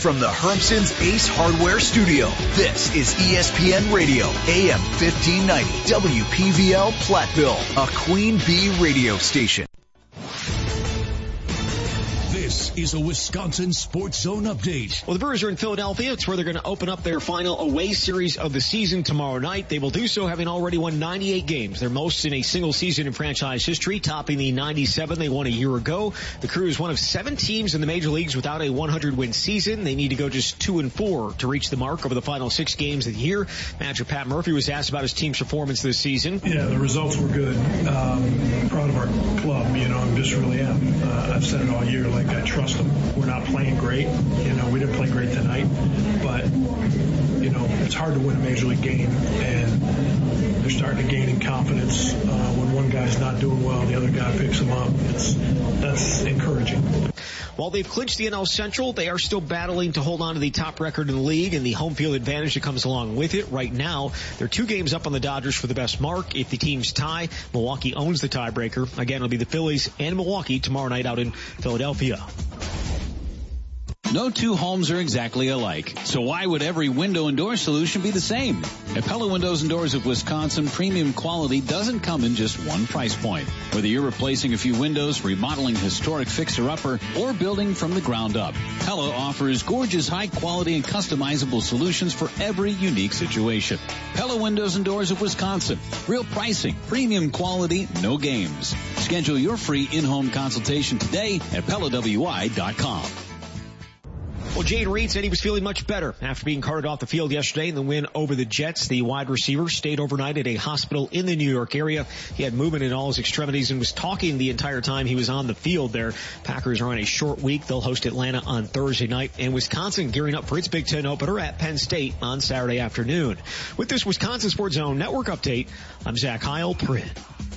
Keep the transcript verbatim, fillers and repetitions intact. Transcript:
from the Hermson's Ace Hardware Studio, this is E S P N Radio, A M fifteen ninety, W P V L Platteville, a Queen Bee radio station. This is a Wisconsin Sports Zone update. Well, the Brewers are in Philadelphia. It's where they're going to open up their final away series of the season tomorrow night. They will do so having already won ninety-eight games, their most in a single season in franchise history, topping the ninety-seven they won a year ago. The Crew is one of seven teams in the major leagues without a one hundred win season. They need to go just two and four to reach the mark over the final six games of the year. Manager Pat Murphy was asked about his team's performance this season. Yeah, the results were good. Um, proud of our club, you know, I just really am. Uh, I've said it all year, like I trust them. We're not playing great. You know, we didn't play great tonight, but, you know, it's hard to win a major league game, and they're starting to gain in confidence. Uh, when one guy's not doing well, the other guy picks him up. It's, that's encouraging. While they've clinched the N L Central, they are still battling to hold on to the top record in the league and the home field advantage that comes along with it. Right now, they're two games up on the Dodgers for the best mark. If the teams tie, Milwaukee owns the tiebreaker. Again, it'll be the Phillies and Milwaukee tomorrow night out in Philadelphia. No two homes are exactly alike, so why would every window and door solution be the same? At Pella Windows and Doors of Wisconsin, premium quality doesn't come in just one price point. Whether you're replacing a few windows, remodeling a historic fixer-upper, or building from the ground up, Pella offers gorgeous, high-quality, and customizable solutions for every unique situation. Pella Windows and Doors of Wisconsin. Real pricing, premium quality, no games. Schedule your free in-home consultation today at Pella W I dot com. Well, Jayden Reed said he was feeling much better after being carted off the field yesterday in the win over the Jets. The wide receiver stayed overnight at a hospital in the New York area. He had movement in all his extremities and was talking the entire time he was on the field there. Packers are on a short week. They'll host Atlanta on Thursday night, and Wisconsin gearing up for its Big Ten opener at Penn State on Saturday afternoon. With this Wisconsin Sports Zone Network update, I'm Zach Heil, Print.